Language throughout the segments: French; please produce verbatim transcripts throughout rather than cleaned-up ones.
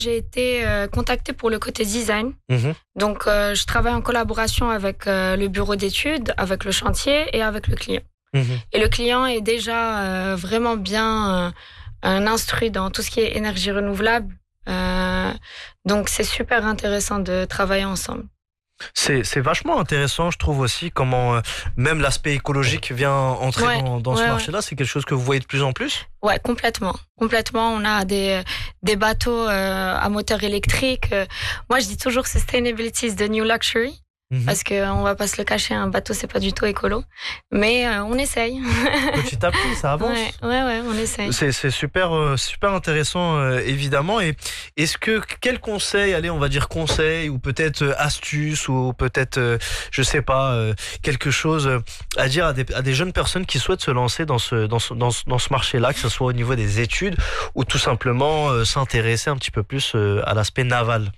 J'ai été euh, contactée pour le côté design. Mmh. Donc, euh, je travaille en collaboration avec euh, le bureau d'études, avec le chantier et avec le client. Mmh. Et le client est déjà euh, vraiment bien euh, un instruit dans tout ce qui est énergie renouvelable. Euh, donc, c'est super intéressant de travailler ensemble. C'est, c'est vachement intéressant, je trouve aussi, comment euh, même l'aspect écologique vient entrer Ouais, dans, dans ouais, ce ouais. marché-là. C'est quelque chose que vous voyez de plus en plus? Ouais, complètement. Complètement. On a des, des bateaux euh, à moteur électrique. Euh, Moi, je dis toujours sustainability is the new luxury. Mmh. Parce qu'on va pas se le cacher, un bateau, c'est pas du tout écolo. Mais euh, on essaye. Petit à petit, ça avance. Ouais, ouais, ouais, on essaye. C'est, c'est super, euh, super intéressant, euh, évidemment. Et est-ce que, quel conseil, allez, on va dire conseil, ou peut-être euh, astuce, ou peut-être, euh, je sais pas, euh, quelque chose euh, à dire à des, à des jeunes personnes qui souhaitent se lancer dans ce, dans ce, dans ce, dans ce marché-là, que ce soit au niveau des études, ou tout simplement euh, s'intéresser un petit peu plus euh, à l'aspect naval?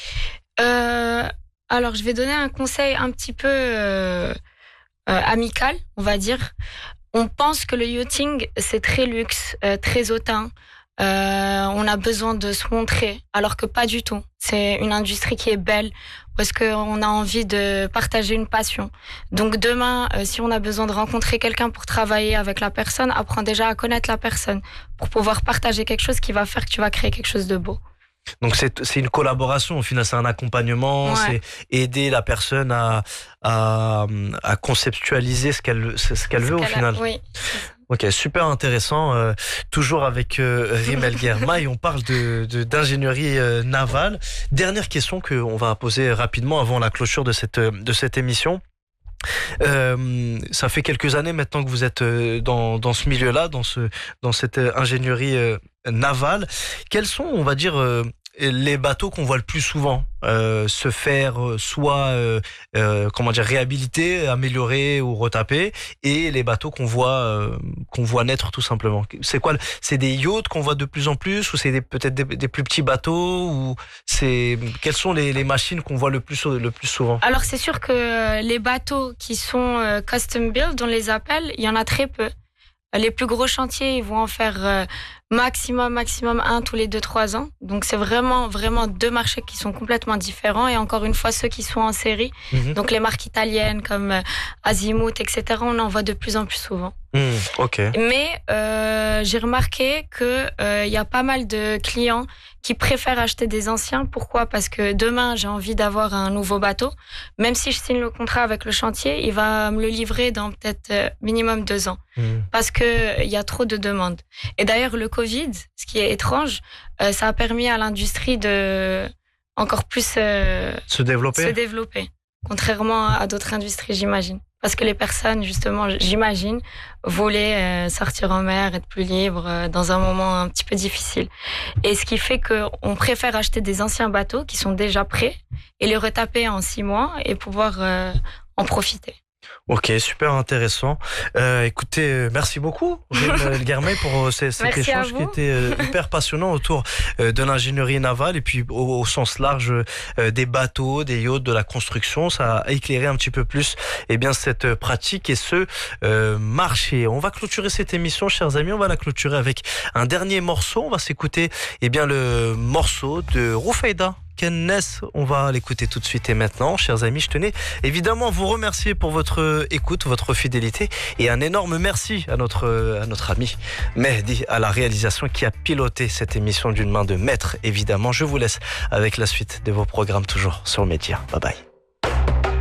Euh, alors, je vais donner un conseil un petit peu euh, euh, amical, on va dire. On pense que le yachting, c'est très luxe, euh, très hautain. Euh, on a besoin de se montrer, alors que pas du tout. C'est une industrie qui est belle, parce qu'on a envie de partager une passion. Donc demain, euh, si on a besoin de rencontrer quelqu'un pour travailler avec la personne, apprends déjà à connaître la personne, pour pouvoir partager quelque chose qui va faire que tu vas créer quelque chose de beau. Donc c'est, c'est une collaboration, au final, c'est un accompagnement, Ouais. c'est aider la personne à, à, à conceptualiser ce qu'elle, ce qu'elle veut au qu'elle a- final. Oui. Ok, super intéressant. Euh, toujours avec euh, Rimel Guerma et on parle de, de, d'ingénierie euh, navale. Dernière question qu'on va poser rapidement avant la clôture de cette, de cette émission. Euh, ça fait quelques années maintenant que vous êtes euh, dans, dans ce milieu-là, dans, ce, dans cette euh, ingénierie euh, navale. Quels sont, on va dire, euh, les bateaux qu'on voit le plus souvent euh, se faire euh, soit euh, euh, comment dire, réhabiliter, améliorer ou retaper, et les bateaux qu'on voit euh, qu'on voit naître tout simplement? C'est quoi? C'est des yachts qu'on voit de plus en plus, ou c'est des, peut-être des, des plus petits bateaux, ou c'est quelles sont les, les machines qu'on voit le plus le plus souvent? Alors c'est sûr que les bateaux qui sont euh, custom build, on les appelle, il y en a très peu. Les plus gros chantiers, ils vont en faire euh, maximum, maximum un tous les deux, trois ans. Donc, c'est vraiment, vraiment deux marchés qui sont complètement différents. Et encore une fois, ceux qui sont en série, Mmh. donc les marques italiennes comme euh, Azimut, et cetera, on en voit de plus en plus souvent. Mmh, ok. Mais euh, j'ai remarqué qu'il euh, y a pas mal de clients qui préfèrent acheter des anciens. Pourquoi? Parce que demain, j'ai envie d'avoir un nouveau bateau. Même si je signe le contrat avec le chantier, il va me le livrer dans peut-être euh, minimum deux ans. Mmh. Parce qu'il y a trop de demandes. Et d'ailleurs, le Covid, ce qui est étrange, euh, ça a permis à l'industrie de encore plus euh, Se développer. se développer. Contrairement à d'autres industries, j'imagine. Parce que les personnes, justement, j'imagine, voulaient euh, sortir en mer, être plus libres euh, dans un moment un petit peu difficile. Et ce qui fait qu'on préfère acheter des anciens bateaux qui sont déjà prêts et les retaper en six mois et pouvoir euh, en profiter. Ok, super intéressant. Euh, écoutez, euh, merci beaucoup, Rimel Guerma, pour euh, ces- cet Merci à échange qui vous. était euh, hyper passionnant autour euh, de l'ingénierie navale et puis au, au sens large euh, des bateaux, des yachts, de la construction. Ça a éclairé un petit peu plus eh bien, cette euh, pratique et ce euh, marché. On va clôturer cette émission, chers amis. On va la clôturer avec un dernier morceau. On va s'écouter eh bien, le morceau de Rufeyda Kennes. On va l'écouter tout de suite et maintenant. Chers amis, je tenais évidemment à vous remercier pour votre écoute, votre fidélité, et un énorme merci à notre, à notre ami Mehdi à la réalisation qui a piloté cette émission d'une main de maître, évidemment. Je vous laisse avec la suite de vos programmes toujours sur Média. Bye bye.